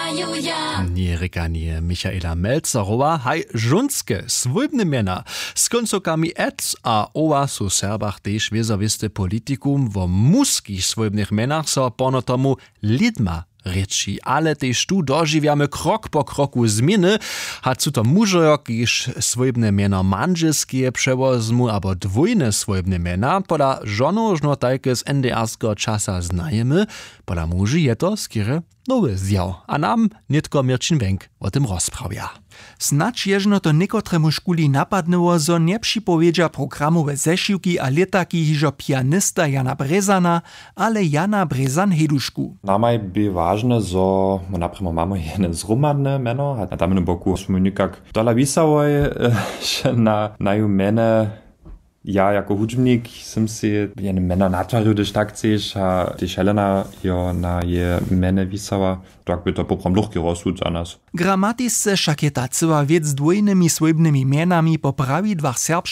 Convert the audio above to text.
Nie rekanie Michaela Melzerowa, haj żunskie, swójbne miena. Z końcokami et a owa su Serbach też wiezowisty politikum, wo muskich swójbnych menach so pono tomu lidma reči, ale też tu dożywiamy krok po kroku zmiany, a co to mużo, kiż swójbne mieno manżelskie przewozmu, albo dwójne swójbne miena, poda żonożno tajke z NDR-skiego czasa znajemy, poda muży je to skiery nowy zjaw, a nam nitko Mirčin Wenk o tym rozprawia. Snadź jeżno to niekotremu szkuli napadnęło, zo nie przypowiedzia programowe zesziłki a letaki hižo pianista Jana Brezana, ale Jana Brezan heduszku. Namaj by ważne, zo napremo mamy jedne zrumadne meno, a tam na boku smo nikak dola visałoj, że na ju mene ja jako hudźbnik sam si jedne meno natwaril, když tak chceš, a když Helena jo na je mene visała, tak by to poprom luchki rozsud za nas. Gramatisce však je ta cyła wiec z dwójnymi swójbnymi mienami po prawidłach